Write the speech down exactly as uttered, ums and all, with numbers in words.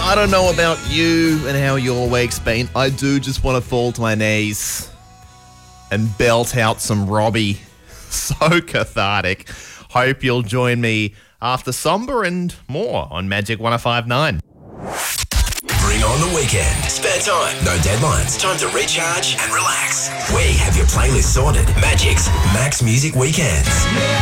I don't know about you and how your week's been. I do just want to fall to my knees and belt out some Robbie. So cathartic. Hope you'll join me after Somber and more on Magic one oh five point nine. Bring on the weekend. Spare time, no deadlines. Time to recharge and relax. We have your playlist sorted. Magic's Max Music Weekends.